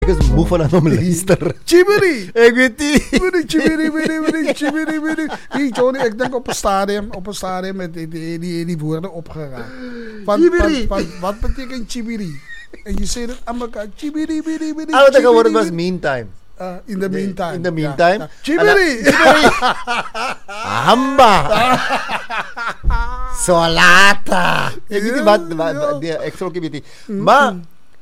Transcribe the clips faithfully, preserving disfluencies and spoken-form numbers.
Ek is moe van aan hom luister. Chibiri! Ek weet nie. Chibiri, chibiri, chibiri, chibiri, chibiri. Hey Johnny, ek dink op 'n stadium, op 'n stadium met die die die, die woorde opgeraak. Van, Chibiri. Van, van, wat beteken chibiri? En jy sê dit aan mekaar, chibiri, biri, biri. Al wat ek gehoor het was meantime. Uh, in the meantime. In the meantime. Ja, ja. Chibiri! Hamba. Solata. Ek weet nie wat, wat, Ja, ja. nee, ek sal ook nie weet nie. Maar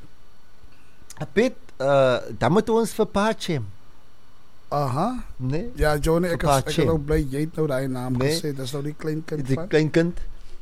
Piet, uh, dan moet ons vir Pachem. Aha. Nee? Ja, Johnny, ek is, ek is Pachem. nou bly jy het nou daai naam Nee. gesê. Dis nou die klein kind Die van klein kind.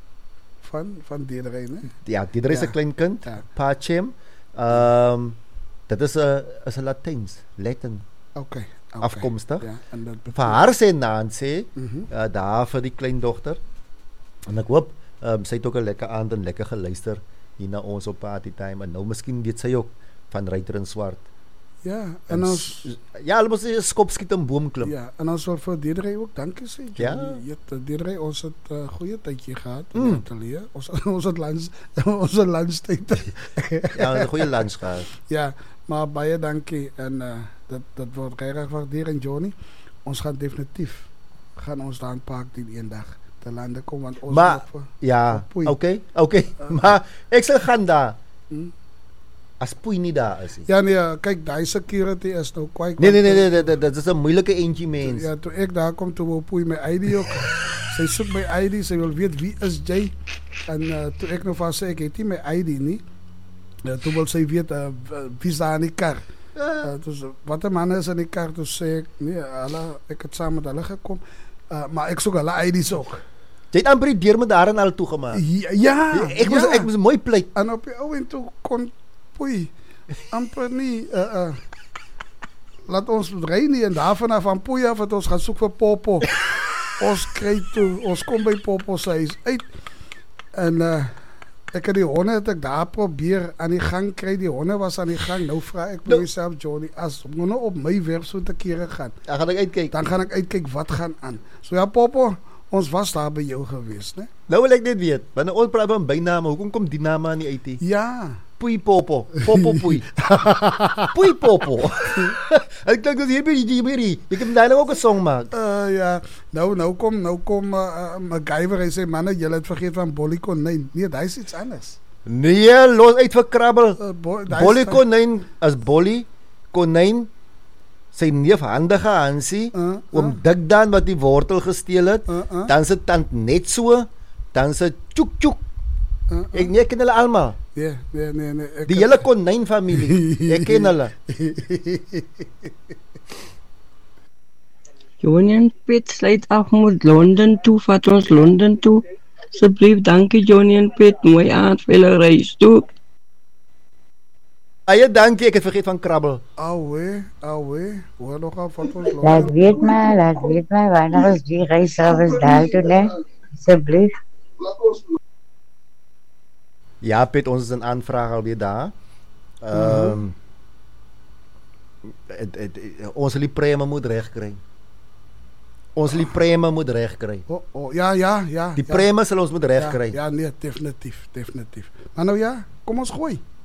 van van Dedery, né? Ja, die is 'n Ja. klein kind. Ja. Pachem. Ehm um, dit is 'n is 'n Latyns, Latin Okay. okay. afkomstig. Ja, en dit Vir haar sê Nancy, Mhm. uh, daar vir die kleindogter. En ek hoop um, sy het ook 'n lekker aand en lekker geluister hier na ons op Party Time. En nou miskien weet sy ook van Ryter in Swart. Ja, En en ons s- ja, hulle moet 'n skop skiet en boom klim. ja, en ons wil vir Dedery ook dankie sê. Ja. Johnny. Ja, Dedery, ons het 'n uh, goeie tydjie gehad in Mm. die ateljee. Ons ons het lunch ons het lunchtyd. Ja, 'n goeie lunch gehad. Ja, maar baie dankie en uh, dit dit word regtig gewaardeer en Johnny. Ons gaan definitief gaan ons daar in Park die eendag te lande kom want ons Maar- wil vir- Ja, Poei. okay, okay. Maar ek sal gaan daar Mm. as Poei nie daar is nie. Ja nee, kyk, daai security is nou kwai. Nee, nee, nee, nee, dit dit is 'n moeilike entjie mens. Ja, toe ek daar kom toe wou Poei my I D ook. Sy soek my I D, sy wil weet wie is jy? En uh, toe ek nou vir haar sê ek het nie my I D nie. Ja, toe wil sy weet uh, wie is daar in die kar. Uh, dus, wat 'n man is in die kar, toe sê ek nee, hulle ek het saam met hulle gekom. Uh, maar ek soek hulle I Ds ook. Jy het amper die deur met daar en al toegemaak. Ja, ja, Ek moes ja. ek moes mooi pleit. En op die ou en toe kon Poei amper nie uh, uh, laat ons ry nie en daarvan af van Poei af het ons gaan soek vir Popo. Ons kry toe, ons kom by Popo se huis uit en uh, ek het die honde het ek daar probeer aan die gang kry. Die honde was aan die gang. Nou vra ek Nou- myself, Johnny, as honde op my werf so te kere gaan, Dan gaan ek uitkyk. dan gaan ek uitkyk wat gaan aan. So ja, Popo, ons was daar by jou gewees, né? Nou wil ek net weet, wanneer ons praat van byname, hoekom kom die name aan die uit? nie? Ja. Poei Popo, Popo Poei. Poei Popo. Ek dink dat hier by die Jimmy, ek het daai ook 'n song maak. Uh, ja, nou nou kom nou kom uh, uh, MacGyver hy sê manne, julle het vergeet van Bolly Konyn. Nee, dis iets anders. Nee, los uit vir krabbel. Uh, bo Bolly Konyn as Bolly Konyn sy neef handige Hansie uh, oom Dikdan wat die wortel gesteel het. uh, uh, Dan se tant net so, dan se tjoek tjoek. uh, uh. Ek nee, ek ken hulle almal. Nee, nee, nee, nee. Ek, Die hele Konyn familie. Ek ken hulle. Johnny en Piet sluit af met Londen toe, vat ons Londen toe. Asseblief, dankie Johnny en Piet, mooi aand, vele reis toe. Baie dankie, ek het vergeet van krabbel. Auwe, auwe. Hoor nog af wat ons Laat loop. weet maar, laat weet maar, wanneer is die reisservice daar toe, né? Asseblief. Ja, Piet, ons is in aanvraag alweer daar. Ehm um, het, het, het, ons sal die preme moet regkry. Ons sal die preme moet regkry. Oh, oh, ja, ja, ja. Die ja, preme sal ons moet ja, regkry. ja, nee, definitief, definitief. Maar nou ja, kom ons gooi.